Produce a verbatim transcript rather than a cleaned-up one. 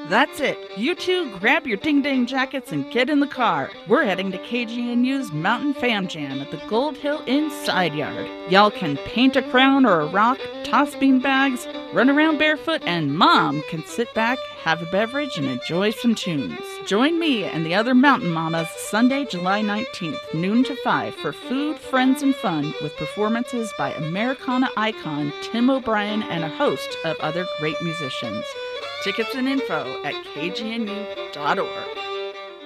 That's it. You two grab your ding-dang jackets and get in the car. We're heading to K G N U's Mountain Fam Jam at the Gold Hill Inn side yard. Y'all can paint a crown or a rock, toss bean bags, run around barefoot, and Mom can sit back, have a beverage, and enjoy some tunes. Join me and the other Mountain Mamas Sunday, July nineteenth, noon to five, for food, friends, and fun with performances by Americana icon Tim O'Brien and a host of other great musicians. Tickets and info at k g n u dot org.